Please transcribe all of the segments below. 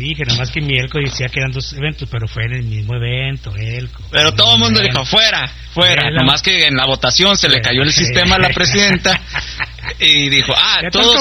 dije, nomás que Mielco decía que eran 2 eventos, pero fue en el mismo evento, Elco. Pero todo el mundo dijo, fuera. Nomás que en la votación se le cayó el sistema a la presidenta y dijo, todos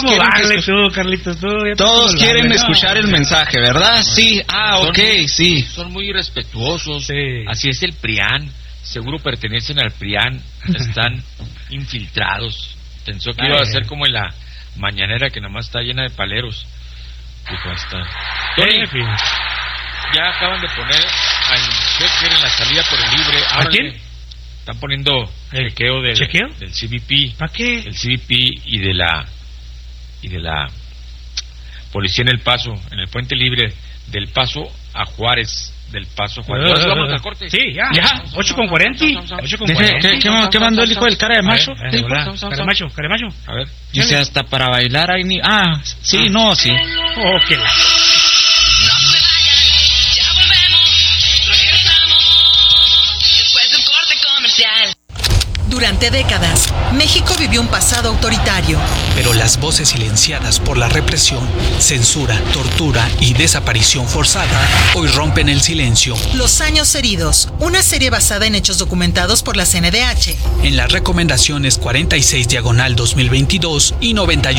quieren escuchar el mensaje, ¿verdad? Sí, sí. Son muy irrespetuosos. Sí. Así es el PRIAN. Seguro pertenecen al PRIAN. Están infiltrados. Pensó que iba a ser como en la mañanera, que nomás está llena de paleros. Dijo, está. Tony, ya acaban de poner al checker en la salida por el libre. ¿A quién? Están poniendo el chequeo del CBP. ¿Para qué? El CBP y de la policía en El Paso, en el puente libre del Paso a Juárez. Del Paso a Juárez. ¿Vamos al corte? Sí, ya. 8:40. ¿Qué mandó el hijo del cara de macho? Cara de macho. A ver. Dice, hasta para bailar hay ni... sí. Ok. Durante décadas, México vivió un pasado autoritario. Pero las voces silenciadas por la represión, censura, tortura y desaparición forzada hoy rompen el silencio. Los años heridos, una serie basada en hechos documentados por la CNDH. En las recomendaciones 46/2022 y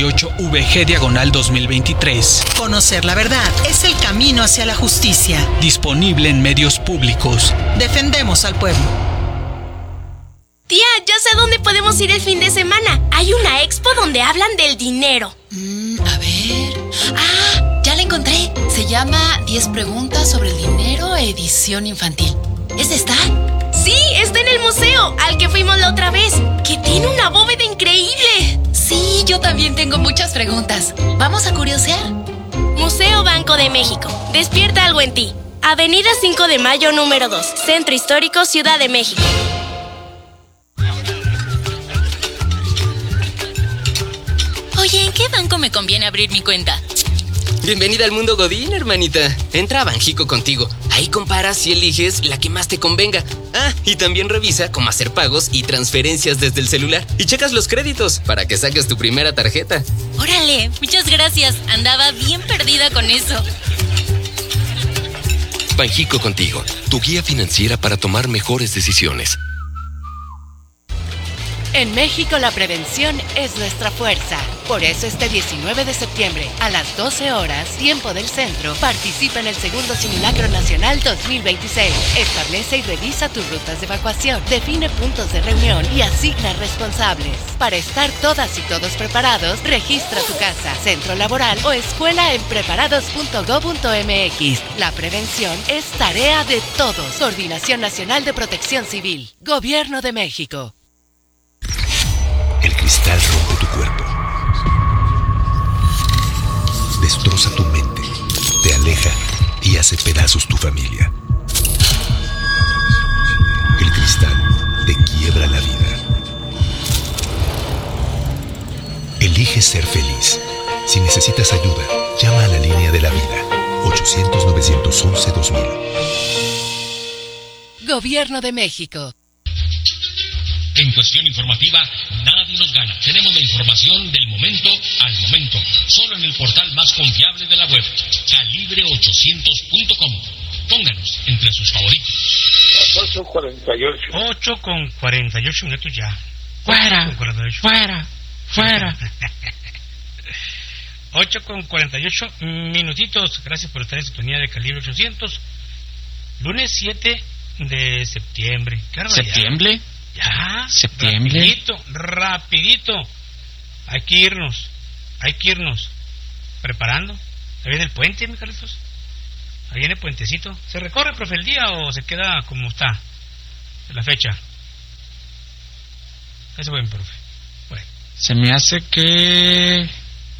98/VG/2023. Conocer la verdad es el camino hacia la justicia. Disponible en medios públicos. Defendemos al pueblo. Tía, ya sé a dónde podemos ir el fin de semana. Hay una expo donde hablan del dinero. A ver... ya la encontré. Se llama 10 preguntas sobre el dinero, edición infantil. ¿Es esta? Sí, está en el museo, al que fuimos la otra vez, que tiene una bóveda increíble. Sí, yo también tengo muchas preguntas. ¿Vamos a curiosear? Museo Banco de México. Despierta algo en ti. Avenida 5 de Mayo, número 2. Centro Histórico, Ciudad de México. Oye, ¿en qué banco me conviene abrir mi cuenta? Bienvenida al mundo Godín, hermanita. Entra a Banjico Contigo. Ahí comparas y eliges la que más te convenga. Y también revisa cómo hacer pagos y transferencias desde el celular. Y checas los créditos para que saques tu primera tarjeta. Órale, muchas gracias. Andaba bien perdida con eso. Banjico Contigo, tu guía financiera para tomar mejores decisiones. En México la prevención es nuestra fuerza. Por eso este 19 de septiembre, a las 12 horas, tiempo del centro, participa en el segundo Simulacro Nacional 2026. Establece y revisa tus rutas de evacuación, define puntos de reunión y asigna responsables. Para estar todas y todos preparados, registra tu casa, centro laboral o escuela en preparados.go.mx. La prevención es tarea de todos. Coordinación Nacional de Protección Civil. Gobierno de México. El cristal rompe tu cuerpo, destroza tu mente, te aleja y hace pedazos tu familia. El cristal te quiebra la vida. Elige ser feliz. Si necesitas ayuda, llama a la línea de la vida, 800-911-2000. Gobierno de México. En cuestión informativa, nadie nos gana. Tenemos la información del momento al momento, solo en el portal más confiable de la web, calibre800.com. Pónganos entre sus favoritos. 8:48 minutos ya. Fuera. 8:48 minutitos. Gracias por estar en sintonía de Calibre 800. Lunes 7 de septiembre. ¿Septiembre? Ya, septiembre. Rapidito. Hay que irnos preparando. Ahí viene el puente, mi Carlitos. Ahí viene el puentecito. ¿Se recorre, profe, el día o se queda como está la fecha? Ese buen, profe. Bueno. Se me hace que...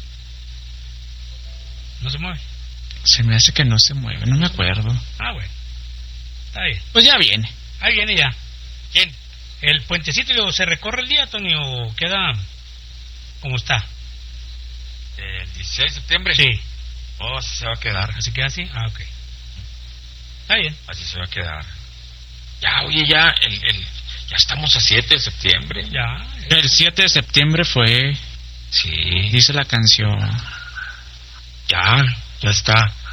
¿No se mueve? Se me hace que no se mueve, no me acuerdo. Bueno. Está bien. Pues ya viene. Ahí viene ya. ¿Quién? ¿El puentecito se recorre el día, Tony, o queda como está? El 16 de septiembre. Sí. Así se va a quedar. ¿Así queda así? Ok. Está bien. Así se va a quedar. Ya, oye, ya estamos a 7 de septiembre. Ya. El 7 de septiembre fue... Sí. Dice la canción. Ya está.